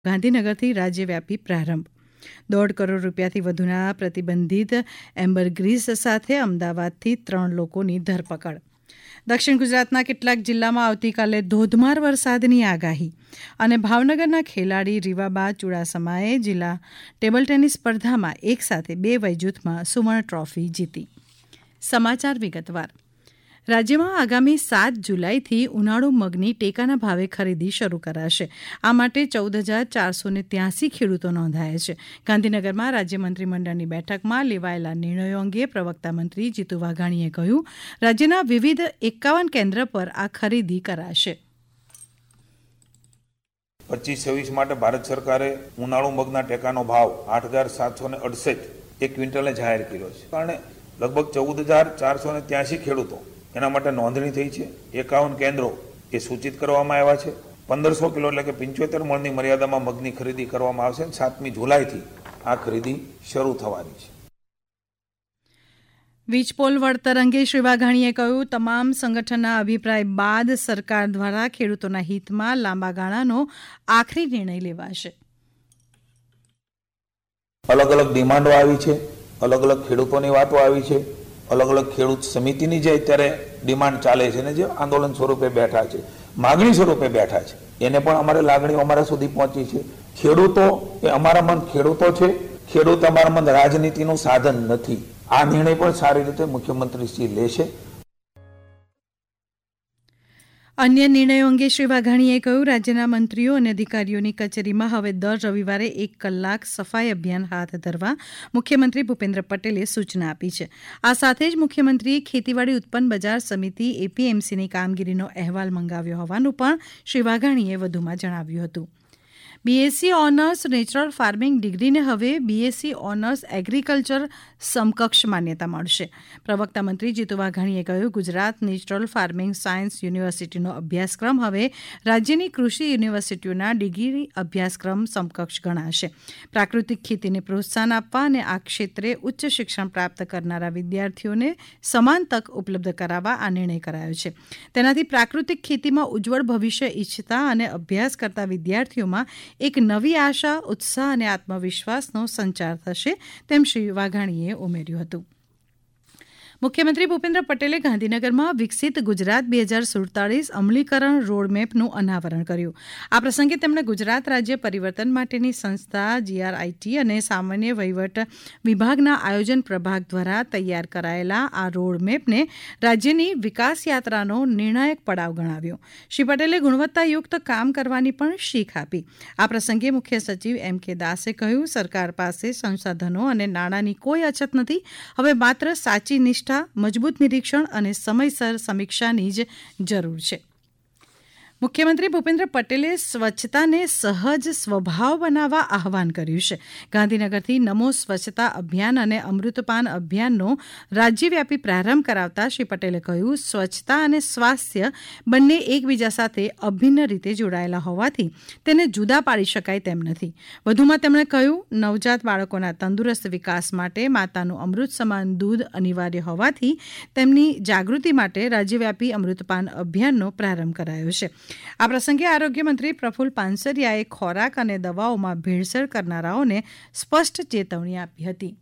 ગાંધીનગરથી રાજ્યવ્યાપી પ્રારંભ. 1.5 કરોડ રૂપિયાથી વધુના પ્રતિબંધિત એમ્બરગ્રીસ સાથે અમદાવાદથી 3 લોકોની ધરપકડ. દક્ષિણ ગુજરાતના કેટલાક જિલ્લામાં આવતીકાલે ધોધમાર વરસાદની આગાહી અને ભાવનગરના ખેલાડી રીવાબા ચુડાસમાએ જિલ્લા ટેબલ ટેનિસ સ્પર્ધામાં એક સાથે 2 વયજૂથમાં સુવર્ણ ટ્રોફી જીતી. સમાચાર વિગતવાર. રાજ્યમાં આગામી 7 જુલાઈથી ઉનાળુ મગની ટેકાના ભાવે ખરીદી શરૂ કરાશે. આ માટે 14,483 ખેડૂતો નોંધાયા છે. ગાંધીનગરમાં રાજ્ય મંત્રીમંડળની બેઠકમાં લેવાયેલા નિર્ણયો અંગે પ્રવક્તા મંત્રી જીતુ વાઘાણીએ કહ્યું, રાજ્યના વિવિધ 51 કેન્દ્ર પર આ ખરીદી કરાશે. 25-26 માટે ભારત સરકારે ઉનાળુ મગના ટેકાનો ભાવ 8,768 એક ક્વિન્ટલે જાહેર કર્યો છે. કારણે લગભગ 14,483 ખેડૂતો એના માટે નોંધણી થઈ છે. 51 કેન્દ્રો એ સૂચિત કરવામાં આવ્યા છે. 1,500 કિલો એટલે કે 75 મણની મર્યાદામાં મગની ખરીદી કરવામાં આવશે. 7મી જુલાઈથી આ ખરીદી શરૂ થવાની છે. વીજપોલ વળતર અંગે શ્રી વાઘાણીએ કહ્યું, તમામ સંગઠનના અભિપ્રાય બાદ સરકાર દ્વારા ખેડૂતોના હિતમાં લાંબા ગાળાનો આખરી નિર્ણય લેવાશે. અલગ અલગ ડિમાન્ડો આવી છે, અલગ અલગ ખેડૂતોની વાતો આવી છે, અલગ અલગ ખેડૂત સમિતિની જે અત્યારે ડિમાન્ડ ચાલે છે ને જે આંદોલન સ્વરૂપે બેઠા છે, માગણી સ્વરૂપે બેઠા છે, એને પણ અમારે લાગણીઓ અમારા સુધી પહોંચી છે. ખેડૂતો એ અમારા મન ખેડૂતો છે, ખેડૂત અમારા મન રાજનીતિનું સાધન નથી. આ નિર્ણય પણ સારી રીતે મુખ્યમંત્રીશ્રી લેશે. અન્ય નિર્ણયો અંગે શ્રી વાઘાણીએ કહ્યું, રાજ્યના મંત્રીઓ અને અધિકારીઓની કચેરીમાં હવે દર રવિવારે 1 કલાક સફાઈ અભિયાન હાથ ધરવા મુખ્યમંત્રી ભૂપેન્દ્ર પટેલે સૂચના આપી છે. આ સાથે જ મુખ્યમંત્રીએ ખેતીવાડી ઉત્પન્ન બજાર સમિતિ એપીએમસીની કામગીરીનો અહેવાલ મંગાવ્યો હોવાનું પણ શ્રી વાઘાણીએ વધુમાં જણાવ્યું હતું. બીએસસી ઓનર્સ નેચરલ ફાર્મિંગ ડિગ્રીને હવે બીએસસી ઓનર્સ એગ્રીકલ્ચર સમકક્ષ માન્યતા મળશે. પ્રવક્તા મંત્રી જીતુ વાઘાણીએ કહ્યું, ગુજરાત નેચરલ ફાર્મિંગ સાયન્સ યુનિવર્સિટીનો અભ્યાસક્રમ હવે રાજ્યની કૃષિ યુનિવર્સિટીઓના ડિગ્રી અભ્યાસક્રમ સમકક્ષ ગણાશે. પ્રાકૃતિક ખેતીને પ્રોત્સાહન આપવા અને આ ક્ષેત્રે ઉચ્ચ શિક્ષણ પ્રાપ્ત કરનારા વિદ્યાર્થીઓને સમાન તક ઉપલબ્ધ કરાવવા આ નિર્ણય કરાયો છે. તેનાથી પ્રાકૃતિક ખેતીમાં ઉજ્જવળ ભવિષ્ય ઈચ્છતા અને અભ્યાસ કરતા વિદ્યાર્થીઓમાં એક નવી આશા, ઉત્સાહ અને આત્મવિશ્વાસનો સંચાર થશે, તેમ શ્રી વાઘાણીએ ઉમેર્યું હતું. મુખ્યમંત્રી ભૂપેન્દ્ર પટેલે ગાંધીનગરમાં વિકસિત ગુજરાત 2047 અમલીકરણ રોડમેપનું અનાવરણ કર્યું. આ પ્રસંગે તેમણે ગુજરાત રાજ્ય પરિવર્તન માટેની સંસ્થા GRIT અને સામાન્ય વહીવટ વિભાગના આયોજન પ્રભાગ દ્વારા તૈયાર કરાયેલા આ રોડમેપને રાજ્યની વિકાસ યાત્રાનો નિર્ણાયક પડાવ ગણાવ્યો. શ્રી પટેલે ગુણવત્તાયુક્ત કામ કરવાની પણ શીખ આપી. આ પ્રસંગે મુખ્ય સચિવ MK દાસે કહ્યું, સરકાર પાસે સંસાધનો અને નાણાંની કોઈ અછત નથી. હવે માત્ર સાચી નિષ્ઠા, મજબૂત નિરીક્ષણ અને સમયસર સમીક્ષાની જ જરૂર છે. મુખ્યમંત્રી ભૂપેન્દ્ર પટેલે સ્વચ્છતાને સહજ સ્વભાવ બનાવવા આહવાન કર્યું છે. ગાંધીનગરથી નમો સ્વચ્છતા અભિયાન અને અમૃતપાન અભિયાનનો રાજ્યવ્યાપી પ્રારંભ કરાવતા શ્રી પટેલે કહ્યું, સ્વચ્છતા અને સ્વાસ્થ્ય બંને એકબીજા સાથે અભિન્ન રીતે જોડાયેલા હોવાથી તેને જુદા પાડી શકાય તેમ નથી. વધુમાં તેમણે કહ્યું, નવજાત બાળકોના તંદુરસ્ત વિકાસ માટે માતાનું અમૃત સમાન દૂધ અનિવાર્ય હોવાથી તેમની જાગૃતિ માટે રાજ્યવ્યાપી અમૃતપાન અભિયાનનો પ્રારંભ કરાયો છે. આ પ્રસંગે આરોગ્યમંત્રી પ્રફુલ્લ પાનસરિયાએ ખોરાક અને દવાઓમાં ભેળસેળ કરનારાઓને સ્પષ્ટ ચેતવણી આપી હતી.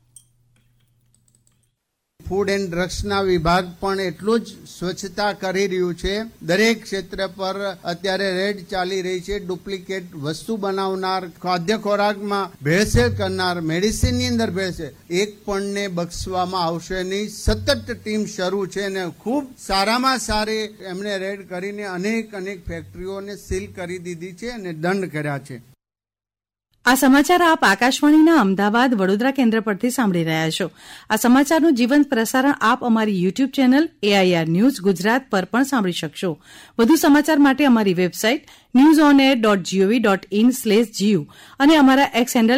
ફૂડ એન્ડ ડ્રગ્સના વિભાગ પણ એટલું જ સ્વચ્છતા કરી રહ્યું છે. દરેક ક્ષેત્ર પર અત્યારે રેડ ચાલી રહી છે. ડુપ્લિકેટ વસ્તુ બનાવનાર, ખાદ્ય ખોરાકમાં ભેળસેળ કરનાર, મેડિસિનની અંદર ભેળસેળ, એક પણને બક્ષવામાં આવશે નહીં. સતત ટીમ શરૂ છે અને ખૂબ સારામાં સારી એમણે રેડ કરીને અનેક ફેક્ટરીઓને સીલ કરી દીધી છે અને દંડ કર્યા છે. આ સમાચાર આપ આકાશવાણીના અમદાવાદ વડોદરા કેન્દ્ર પરથી સાંભળી રહ્યા છો. આ સમાચારનું જીવંત પ્રસારણ આપ અમારી YouTube channel AIR news Gujarat પર પણ સાંભળી શકશો. વધુ સમાચાર માટે અમારી વેબસાઇટ newsonair.gov.in/gu અને અમારા એક્સ હેન્ડલ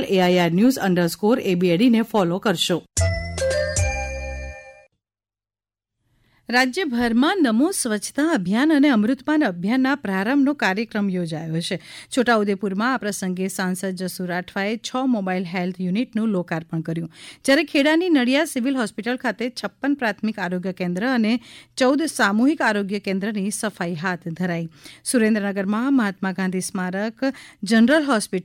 AIR_news_ABAD ને ફોલો કરશો. રાજ્યભરમાં નમો સ્વચ્છતા અભિયાન અને અમૃતપાન અભિયાનના પ્રારંભનો કાર્યક્રમ યોજાયો છે. છોટાઉદેપુરમાં આ પ્રસંગે સાંસદ જસુ રાઠવાએ 6 મોબાઇલ હેલ્થ યુનિટનું લોકાર્પણ કર્યું, જ્યારે ખેડાની નડિયાદ સિવિલ હોસ્પિટલ ખાતે 56 પ્રાથમિક આરોગ્ય કેન્દ્ર અને 14 સામૂહિક આરોગ્ય કેન્દ્રની સફાઈ હાથ ધરાઈ. સુરેન્દ્રનગરમાં મહાત્મા ગાંધી સ્મારક જનરલ હોસ્પિટલ